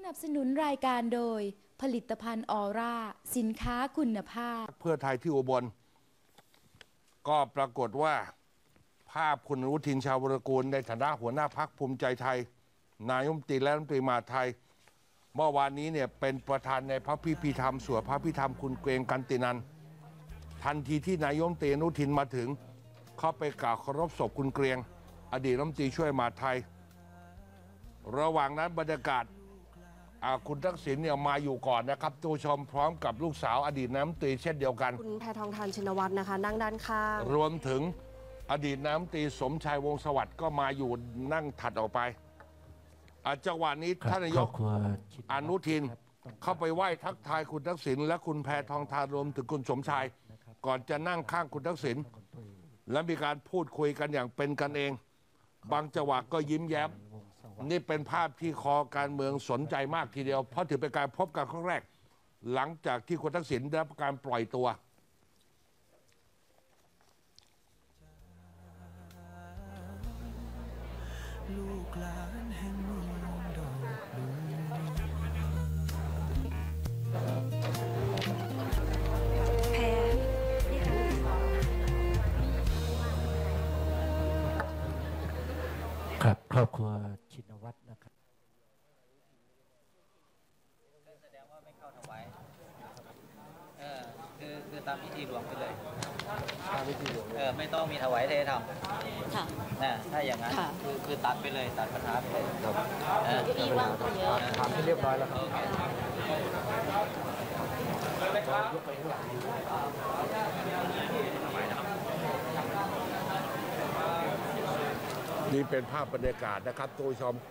นับสนุนรายการโดยผลิตภัณฑ์ออร่าสินค้าคุณภาพเพื่อไทยที่อุบลก็ปรากฏว่าภาพคุณอนุทินชาญวิรากูลในฐานะหัวหน้าพรรคภูมิใจไทยนายกรัฐมนตรีและรัฐมนตรีมหาดไทยเมื่อวานนี้เนี่ยเป็นประธานในพระพิธีธรรมสวดพระพิธรรมคุณเกรียงกันตินันทันทีที่นายกรัฐมนตรีอนุทินมาถึงเข้าไปกล่าวเคารพศพคุณเกรียงอดีตรัฐมนตรีช่วยมหาดไทยระหว่างนั้นบรรยากาศคุณทักษิณเนี่ยมาอยู่ก่อนนะครับตัวชมพร้อมกับลูกสาวอดีตนายกรัฐมนตรีเช่นเดียวกันคุณแพทองธารชินวัตรนะคะนั่งด้านข้างรวมถึงอดีตนายกรัฐมนตรีสมชายวงศ์สวัสดิ์ก็มาอยู่นั่งถัดออกไปจังหวะนี้ท่านนายกอนุทินเข้าไปไหว้ทักทายคุณทักษิณและคุณแพทองธารรวมถึงคุณสมชายก่อนจะนั่งข้างคุณทักษิณและมีการพูดคุยกันอย่างเป็นกันเองบางจังหวะก็ยิ้มแย้มนี่เป็นภาพที่คอการเมืองสนใจมากทีเดียวเพราะถือเป็นการพบกันครั้งแรกหลังจากที่คุณทักษิณได้รับการปล่อยตัวลูกหลานแห่งเมืองดอกบัวแพรครับครอบครัวชินวัตรนะครับแสดงว่าไม่เข้าถวายคือตามพิธีหลวงไปเลยตามพิธีหลวงไม่ต้องมีถวายเทธรรมค่ะถ้าอย่างนั้นคือตัดไปเลยตัดปัญหาไปเลยที่ว่างเยอะทำให้เรียบร้อยแล้วครับนี่เป็นภาพบรรยากาศนะครับทุกผู้ชม